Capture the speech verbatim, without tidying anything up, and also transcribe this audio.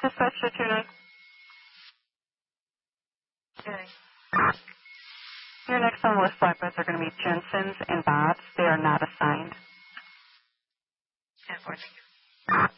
Dispatch to two nine. Okay. Your next on the list flatbeds are going to be Jensen's and Bob's. They are not assigned. ten four, thank you.